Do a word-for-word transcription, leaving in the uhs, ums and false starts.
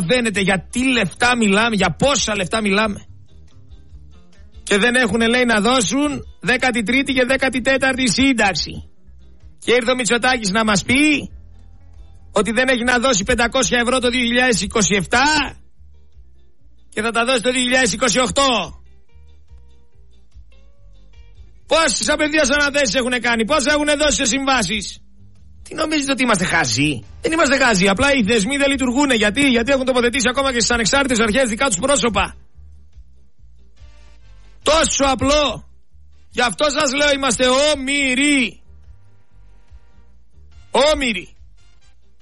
καταλαβαίνετε για τι λεφτά μιλάμε, για πόσα λεφτά μιλάμε. Και δεν έχουν, λέει, να δώσουν δέκατη τρίτη και δέκατη τέταρτη σύνταξη. Και ήρθε ο Μητσοτάκης να μας πει ότι δεν έχει να δώσει πεντακόσια ευρώ το δύο χιλιάδες είκοσι επτά και θα τα δώσει το δύο χιλιάδες είκοσι οκτώ. Πόσες απευθείας αναθέσεις έχουν κάνει, πόσα έχουν δώσει σε συμβάσεις. Τι νομίζετε ότι είμαστε χαζοί? Δεν είμαστε χαζοί, απλά οι θεσμοί δεν λειτουργούν. Γιατί, Γιατί έχουν τοποθετήσει ακόμα και στις ανεξάρτητες αρχές δικά τους πρόσωπα. Τόσο απλό. Γι' αυτό σας λέω, είμαστε όμοιροι. Όμοιροι.